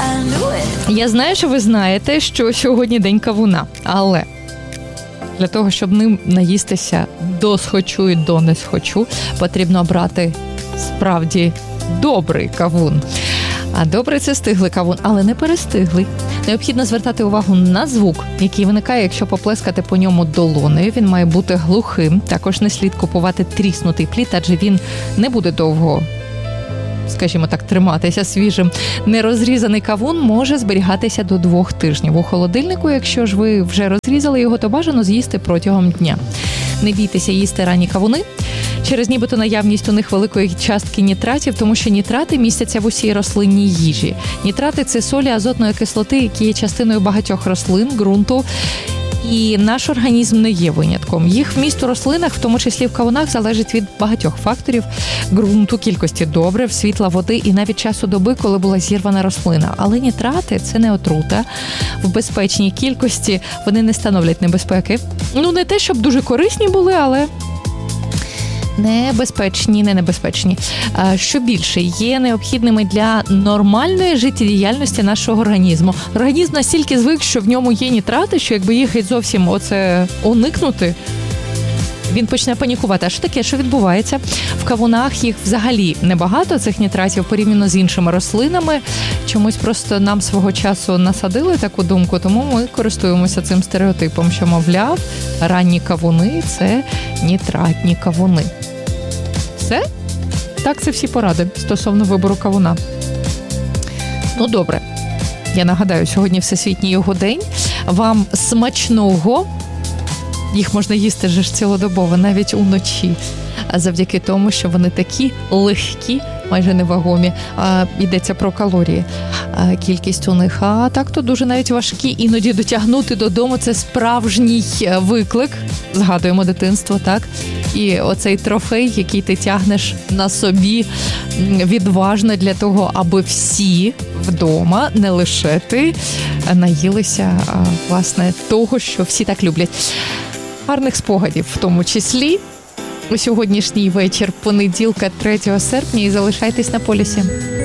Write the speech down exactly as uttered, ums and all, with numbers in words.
Я знаю, що ви знаєте, що сьогодні день кавуна, але для того, щоб ним наїстися до схочу і до не схочу, потрібно обрати справді добрий кавун. А добрий – це стиглий кавун, але не перестиглий. Необхідно звертати увагу на звук, який виникає, якщо поплескати по ньому долонею. Він має бути глухим. Також не слід купувати тріснутий плід, адже він не буде довго, скажімо так, триматися свіжим. Нерозрізаний кавун може зберігатися до двох тижнів. У холодильнику, якщо ж ви вже розрізали його, то бажано з'їсти протягом дня. Не бійтеся їсти ранні кавуни через нібито наявність у них великої частки нітратів, тому що нітрати містяться в усій рослинній їжі. Нітрати – це солі азотної кислоти, які є частиною багатьох рослин, ґрунту, і наш організм не є винятком. Їх вміст у рослинах, в тому числі в кавунах, залежить від багатьох факторів – ґрунту, кількості добрив, світла, води і навіть часу доби, коли була зірвана рослина. Але нітрати – це не отрута. В безпечній кількості вони не становлять небезпеки. Ну, не те, щоб дуже корисні були, але небезпечні, не небезпечні. Що більше, є необхідними для нормальної життєдіяльності нашого організму. Організм настільки звик, що в ньому є нітрати, що якби їх геть зовсім оце уникнути, він почне панікувати. А що таке? Що відбувається? В кавунах їх взагалі небагато, цих нітратів, порівняно з іншими рослинами. Чомусь просто нам свого часу насадили таку думку, тому ми користуємося цим стереотипом, що, мовляв, ранні кавуни – це нітратні кавуни. Все? Так, це всі поради стосовно вибору кавуна. Ну, добре. Я нагадаю, сьогодні Всесвітній його день. Вам смачного. Їх можна їсти ж цілодобово, навіть уночі, завдяки тому, що вони такі легкі, майже невагомі. А, йдеться про калорії, а, кількість у них. А так то дуже навіть важкі. Іноді дотягнути додому – це справжній виклик. Згадуємо дитинство, так? І оцей трофей, який ти тягнеш на собі відважно для того, аби всі вдома, не лише ти, наїлися, власне, того, що всі так люблять. Гарних спогадів в тому числі у сьогоднішній вечір понеділка, третього серпня, і залишайтесь на полюсі.